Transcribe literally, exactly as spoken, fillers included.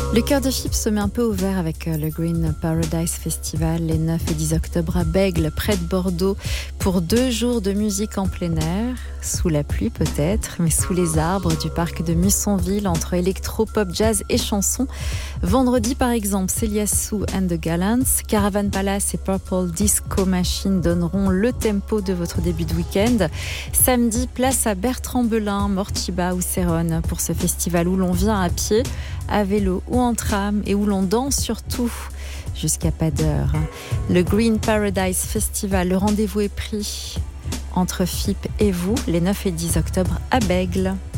Le cœur de Chypre se met un peu au vert avec le Green Paradise Festival les neuf et dix octobre à Bègle, près de Bordeaux, pour deux jours de musique en plein air, sous la pluie peut-être, mais sous les arbres du parc de Mussonville, entre électro, pop, jazz et chansons. Vendredi par exemple, Célia Sou and the Gallants, Caravan Palace et Purple Disco Machine donneront le tempo de votre début de week-end. Samedi, place à Bertrand Belin, Mortiba ou Céronne pour ce festival où l'on vient à pied, à vélo ou en tram et où l'on danse surtout jusqu'à pas d'heure. Le Green Paradise Festival, le rendez-vous est pris entre F I P et vous les neuf et dix octobre à Bègle.